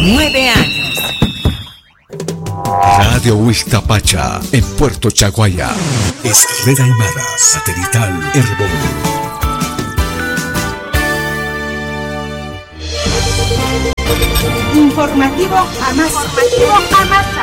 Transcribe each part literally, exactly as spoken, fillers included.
Nueve años. Radio Huixtapacha, en Puerto Chaguaya. Escalera Aymara, satelital Herbol. Informativo Amasa. Informativo Amasa.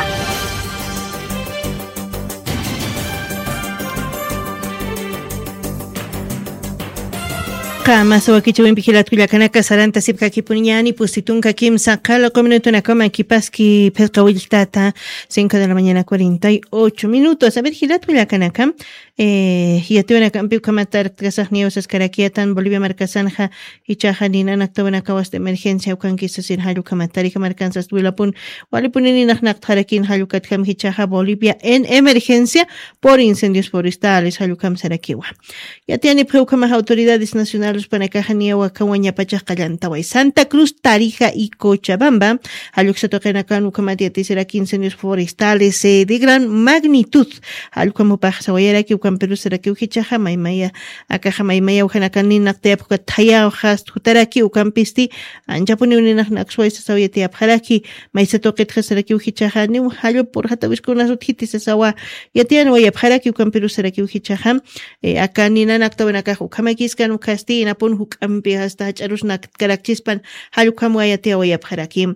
Kama wakichawin pihilat kuyakanaka saranta sipka kipuniani pusitunka kim sakala comunituna koma kipaski pesca wiltata cinco de la mañana cuarenta y ocho minutos. A ver, hilat kuyakanaka eh yatuna kampi kamatar kasah news escaraquiatan Bolivia marcasanja y chajanina naktawana kawas de emergencia ukankisa sin halu kamatari kamarkansas duilapun walipunini naknak harakin halukat kam hichaja Bolivia en emergencia por incendios forestales halukam sarakiwa. Yatiani preukama autoridades nacionales Panacajania Huacahuaña Pachacallantaway Santa Cruz, Tarija y Cochabamba, Aluxatoquenacan, Ucamatia Tisera incendios forestales eh, de gran magnitud. Alcuamopajasaguayera que Ucamperu será que Ujichaja, Maimaya, Acajamaimaya, Ujanacanin, Nacteapuca, Taya, Ojast, Jutaraki, Ucampisti, Anjapuni, Naxway, Sauyeti, Abharaki, Maisatoquet, será que Ujichaja, New Halo por Hataviscuna Suthitis, Sawa, Yatian, Wayabharaki, Ucamperu será que Ujichaja, acá Nina Nactabenaca, Ucamakiscan, Ucasti, Napun hukampi hasta charusnak carachispan halukamwayate oyapharaki.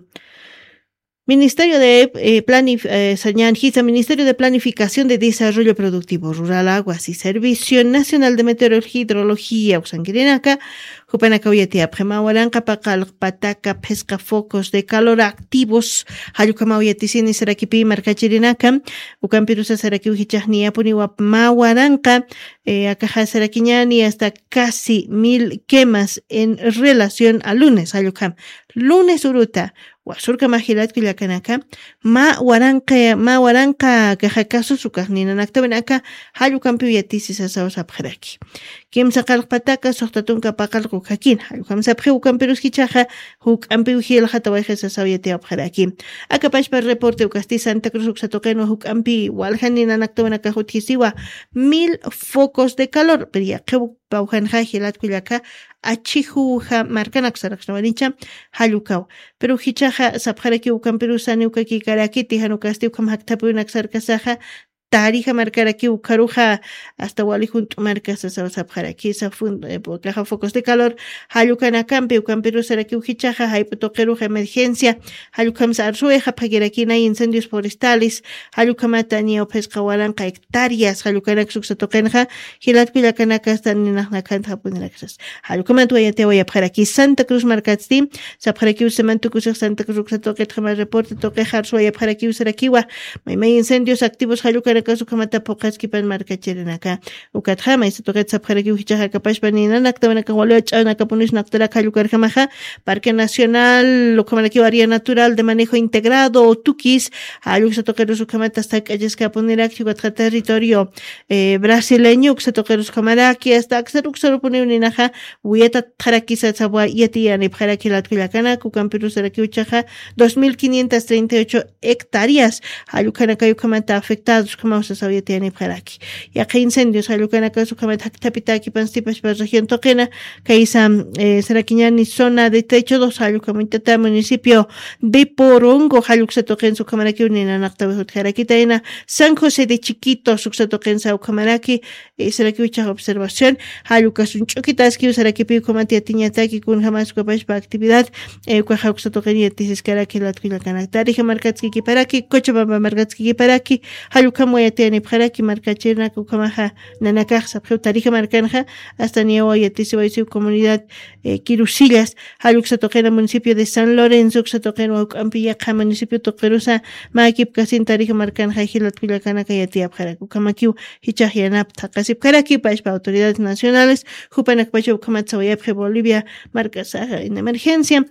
Ministerio de eh, Planif eh, Sañanjiza, Ministerio de Planificación de Desarrollo Productivo Rural, Aguas y Servicio Nacional de Meteorología y Hidrología, Usanguirinaka, Jupanacauyetia, Premahuaranca, Pacal, Pataca, Pesca, Focos de Calor Activos, Halukamauyeticini, Sarakipi, Marcachirinaka, Ucampirusa, Sarakiujichahnia, Puniwap, Mahuaranca, eh, Acaja, Saraquiñani, hasta casi mil quemas en relación a lunes, Halukam. Lunes Uruta, Wasurka Majilat Kuyakanaka, Ma Waranka, Ma Waranka, Kajakasu, Sukarnina Naktabenaka, Halukampi Yatisis Asaus Abharaki. Kim Sakal Pataka, Sohtatunka Pakal Rukakin, Halukam Sapre, Ukamperus Kichaja, Huk Ampi Hiel Hatawajes Asawete Abharaki. Akapash per reporte Ukasti Santa Cruz Uxatokeno, Huk Ampi, Walhanina Naktabenaka Hutisiwa, mil focos de calor, Peria Kebu Paujanja, Hilat Kuyaka, Achihuja, Marcanak Saraxnavanicha, Halukau. Pero Hichaja, Sapharaki Ukamperusa, Nukaki Karakiti, Hanukasti, Ukam Haktapunak Sarkasaja, Tarija marcaraki ukaruja hasta walijunt marcas esa sapjaraki sa fund caja focos de calor halukana campe ukamperu saraki ujichaja haipotokeruja emergencia halukam sarsueja pagirakina incendios forestales halukamatania pescawaranca hectáreas halukana suxatokenja hilat pilakanaka hasta ninakanta puneraxas halukamantu ayate voy a pajaraki Santa Cruz marcatsti sapjaraki usemantukus Santa Cruz uxatoket jamás reporte toque harsu ay pajaraki usarakiwa may incendios activos halukana caso kamata pokaski pan marca cherenaka ukatjama y se toca sapjaraki ujichaja kapash panina naktawana kawalo chana kapunish naktara kalukar kamaja Parque Nacional Lokamalaki Área Natural de Manejo Integrado o Tukis aluk se toca su kamata hasta calles que poner aquí a territorio eh, brasileño se toca su kamaraki hasta axeruk solo pone uninaja uyeta taraki sa sabwa yeti ani bharaki latkilakana kukampiru saraki uchaja dos mil quinientas treinta y ocho hectáreas alukana kayu kamata afectados como se sabía tiene bharaki ya que incendios alukana kasu kamata tapitaki panstipas para región toquena kaisa eh, sarakiñani zona de techo dos alukamita municipio de Porongo haluk se toquen su kamaraki unina naktabe hutjaraki taina San José de Chiquito su toquen sa kamaraki eh, saraki ucha observación halukasun chokitaski saraki pi komati atiñataki kun jamás kapash pa actividad eh kwa haluk se toquen yetis karaki latkila kanaktari markatski kiparaki Cochabamba markatski kiparaki halukam wayateni bharaki markachirna kukamaja nanakaj sabju tarija markanja hasta niewa yetis su comunidad eh, Quirusillas haluk se toquen municipio de San Lorenzo se toquen Ampiyaqa municipio toqerusa makip kasin tarija markanja hilat pilakana kayati abharaku kamakiu hichahyanap taqasip karaki paishpa autoridades nacionales jupanak pacho kamatsawayapje Bolivia marcasaja en emergencia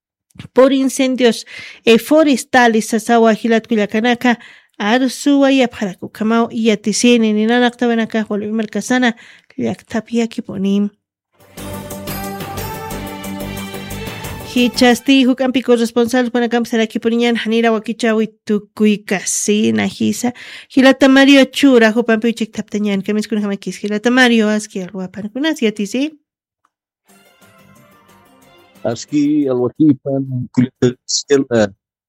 por incendios eh, forestales sasawa hilat pilakanaka Arsuwa y Abharaku Kamau y Atisini ni Nanaktabanaka Bolivia marcasana yaktapia kiponim Hichasti hukampi corresponsal para campsar aquí poniñan Hanira Wakichawi Tukui Kasina Hisa Hilata Mario Chura hupampi chiktaptañan kamis kun hamakis Hilata Mario aski alwapan kunas yatisi Aski alwakipan kulita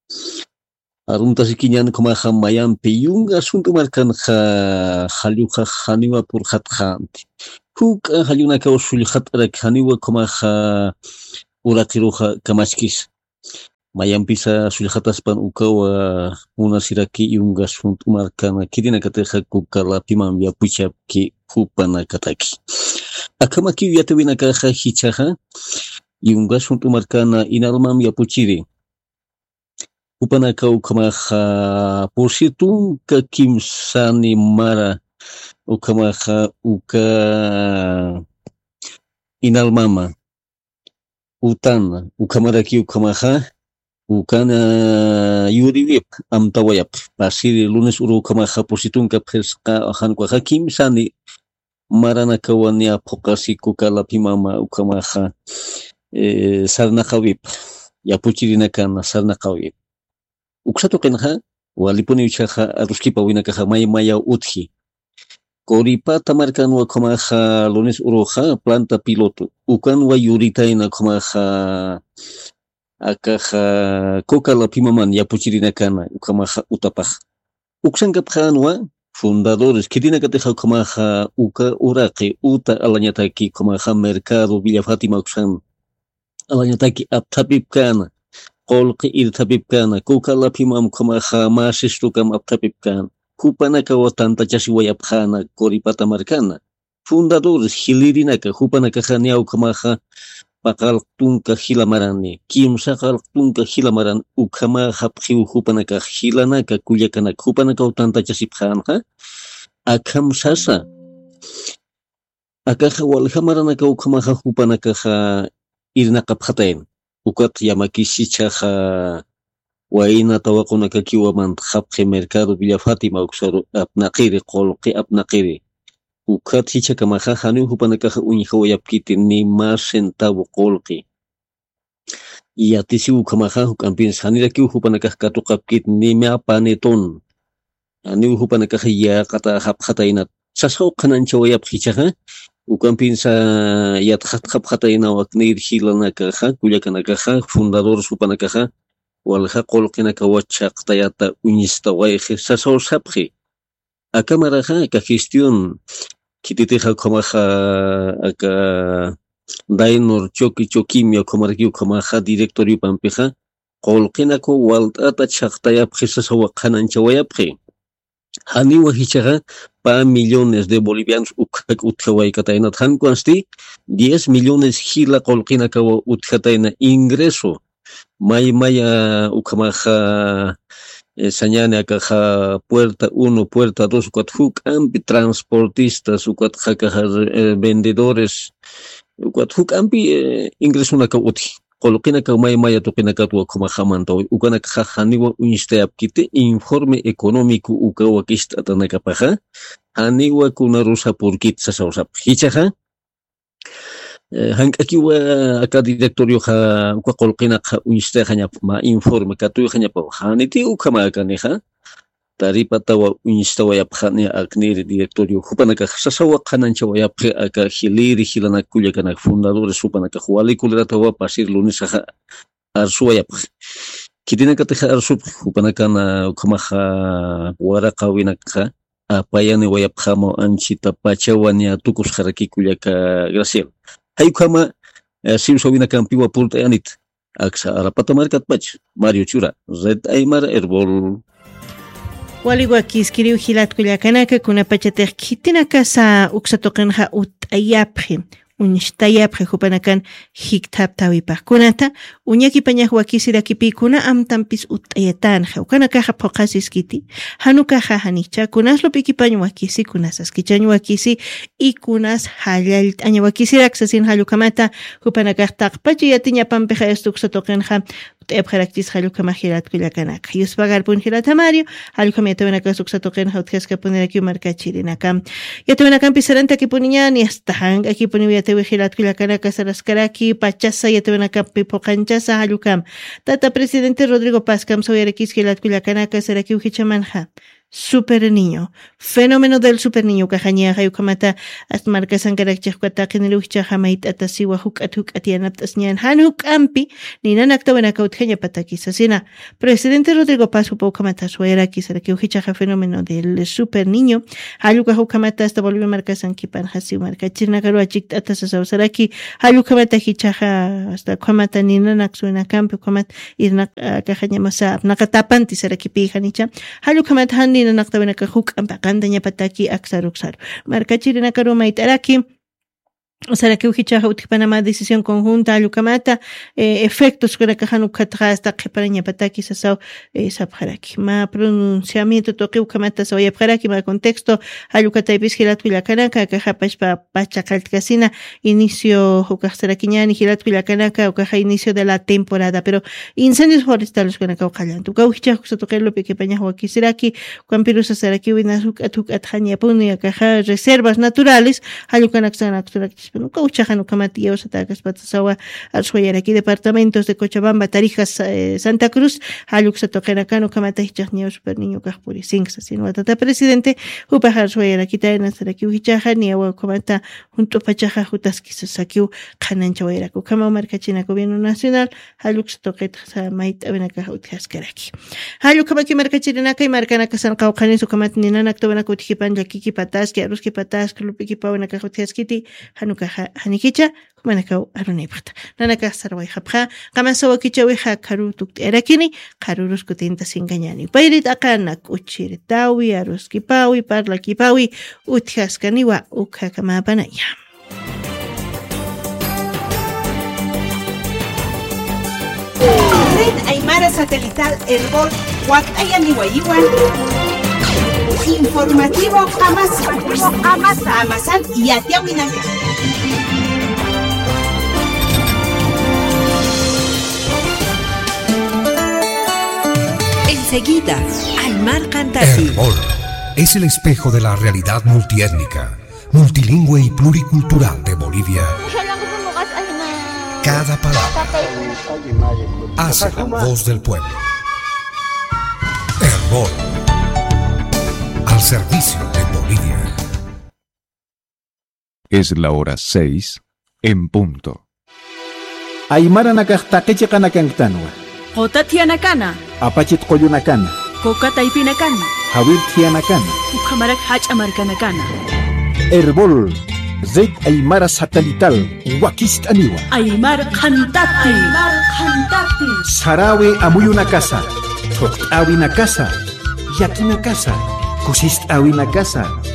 Arunta sikiñan kumaja mayampi yunga asunto markanja halyuja haniwa por hatjanti. Huk halyunaka usulhatrak haniwa kumaja uraqiruja kamachkis. Mayampisa sulhataspan ukawa una siraki yunga asunto markana kirina kateja kukala pimambia puchapki hupana kataki. Akamaki yatawina kaja hichaja yunga asunto markana inalmam yapuchiri. Upanaka ukamaha positun ka kimsani mara ukamaha uka inalmama utana ukamaraki ukamaha ukana yuriwip amtawayap pasiri lunes uru ukamaha positun ka peska ahanka kimsani marana kawania pokasi kukala pimama ukamaha eh, sarnakawip yapuchirina kana sarnakawip. Uksato kenha walipuni uchaja aruskipa winakaja maya maya utji. Koripata markanwa komaja lunes uroja planta piloto. Ukanwa yuritaina komaja akaja coca la pimaman yapuchirina kana ukamaja utapaj. Uksankapjanwa fundadores kirina kateja komaja uka uraqi uta alañataki komaja mercado Villa Fátima uksan alañataki aptapip kana. Qolqi irtapipkana kukala pimam kumaja masistukam aptapipkana kupanaka watanta chasiwayapjana koripata markana fundadores hilirinaka hupanaka janiau kumaja paqaltunka hilamarani kimsa qaltunka hilamaran ukamaja pqiu hupanaka hilanaka kuyakanaka hupanaka watanta chasipjana akam sasa akaja waljamaranaka ukamaja hupanaka irnaqa pqatayn ukat yamakisichaja waina tawakunaka kiwaman hapje mercado Villa Fátima uksaru apnaqiri qolqi apnaqiri ukat hichakamaja hanu hupanakaja uñijawayapkiti ni más centavo qolqi yatisi ukamaja hukampins haniraki hupanakaja katuqapkit ni mea paneton hanu hupanakaja yaqata hapjataina sasau qananchawayap hichaja ukampinsa yatqatqapqatayna waknir hilanakaja kuyakanakaja fundadores upanakaja walja qolqinaka wachaqtayata uñistawayje sasawr sapji akamaraja aka gestión kititeja komaja aka dainor choki chokimia komarkiu komaja directorio pampeja qolqinako walt'ata chaqtayapji sasawa qananchawayapji haniwa hichaja pa millones de bolivianos ukak utjawaykatayna hankuansti diez millones hila qolqinakawa utjatayna ingreso may maya ukamaja eh, sañane akaja puerta uno puerta dos ukat huk ampi transportistas ukat hakaja eh, vendedores ukat huk ampi eh, ingreso naka uti qolqinaka may maya tuqinaka tuwa kumajamantawi ukanaka haniwa uñistayapkite informe económico ukawa kistatanakapaja haniwa kunarusa purkit sasawsap hichaja hankakiwa aka directorio ja uka qolqinaqa uñistayjaña ma informe katuyjañapa haniti ukamaakaneja taripatawa uñistawayapjani akniri directorio hupanaka sasawa qananchawayapje aka hiliri hilana kullakanak fundadores hupanaka walikuliratawa pasir lunesaja arsuwayapje kitinakateja arsup hupanakana ukamaja waraqa winakaja apayani wayapjamo anchita pachawanya tukusjaraki kullaka Graciela haykama simsawina kampiwa purta yanit aksa arapata markatpach Mario Chura Red Aymara Herbol Waliwakis kiriu hilat kullakanaka kunapachatej kitinaka sa uksatoqinja ut'ayapji uñishtayapji hupanakan hiktaptawipaj kunata uñakipañaj wakisirakipikuna amtampis ut'ayatanja ukanakaja phoqasiskiti hanukaja hanicha kunaslo pikipañ wakisi kunasas kichañ wakisi y kunas hallal aña wakisiraxasin hallukamata hupanakaj taqpachi yatiñapampeja esto uksatoqinja ut'ayapjaraktis hallukamaj kullakanaka yuspagar punjilata Mario hallukamiyatawanaka uksatoqinja utqasqa puniraki markachirinaka yatawanaka pisaranta kipuniñani hasta hanga kipuniwiyata wijilat kullakanaka saraskaraki pachasa yatawanaka pipoqanchasa hallukam tata presidente Rodrigo Paz kam sawyarikis hilat kullakanaka saraki ujichamanja Super Niño. Fenómeno del Super Niño kajaña hayukamata asmarka sankarachaqata qiniluchcha hamait atasiwa huk atuk atianaptasñan hanuk ampi ninanakta wenakautjeña patakisasina. Presidente Rodrigo Paz upokamata suera kisaraki uhichaja fenómeno del Super Niño. Hayuka hukamata hasta volvió marca sankipan hasi marca chirnakaru achik atasasawsaraki hayukamata hichaja hasta kamata ninanak suena campo kamat irnak kajaña masa nakatapanti sarakipi hanicha. Hayukamata hani nina naktawana ka huk ang pakandanya pataki aksaruksar. Marca chirina karuma itaraki. O sea, que uhicha utpanama decisión conjunta alukamata eh, efectos que rakahanu katra hasta que paraña pataki sasau eh, sabharaki ma pronunciamiento toque ukamata sa yapharaki ma contexto alukata ibis la kanaka kaha pashpa pachakaltkasina inicio hukastarakiñani hilatwila kanaka ukaha inicio de la temporada pero incendios forestales que nakauqallan tu uhicha husatoqelo pequeña huakisiraki kwampirusa saraki winasuk atuk athaña puni kaha reservas naturales alukanaksana pero nunca uchajano kamati osatakas patasawa arsuayaraki departamentos de Cochabamba, Tarijas, eh, Santa Cruz, Haluxa Toqueracano, Kamata Hichajnio, Super Niño Kajpuri Singsa, sino Tata Presidente, Upajar Suayaraki Taina Saraki Hichaja, ni Agua Comata, junto Pachaja Jutaski Sasakiu, Kananchaweraku, Kama Marcachina, Gobierno Nacional, Haluxa Toqueta, Mait Abenakautiaskaraki. Halukamaki Marcachirinaka y Marcanaka San Kaukanin, su Kamatininan, Actobanakutipan, Yakiki Pataski, Aruski Patask, Lupiki Pavanakautiaskiti, Hanuka Hanikicha, Kumanakau Arunipata. Nanaka Sarway Hapha, Kamasawa Kichawiha Karu Tuk Erakini, Karurus Kutinta Singanyani. Pairit Akanak Uchiritawi, Aruski Pawi, Parla Kipawi, Utjaskaniwa, Ukakama Banaya. Red Aymara Satelital Herbol Huacayanihuayiguan. Informativo Amazon. Amazon y Atiahuinanca. Enseguida, Aymar Cantati. Herbol es el espejo de la realidad multiétnica, multilingüe y pluricultural de Bolivia. Cada palabra hace la voz del pueblo. Herbol, al servicio de Bolivia. Es la hora seis en punto. Aymara nakaqtaqicha qanakankitanwa. Qotatianakana. Apachit qoyunakana. Kokataipinakana. Hawirtianakana. Ukamarak hachamarkanakana. Herbol, Zed Aymara Satelital, Wakist Aniwa. Aymar Cantati. Aymar Cantati. Sarawe Amuyuna Casa. Tokawina Casa. Yakina Casa. Kusist Awina Casa.